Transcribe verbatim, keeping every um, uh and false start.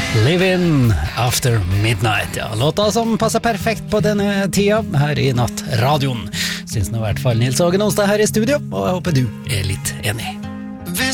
Living After Midnight, ja, låta som passer perfekt på denne tida her i nattradioen. Syns nå i hvert fall Nils Ågen Onsdag her i studio, og jeg håper du er litt enig.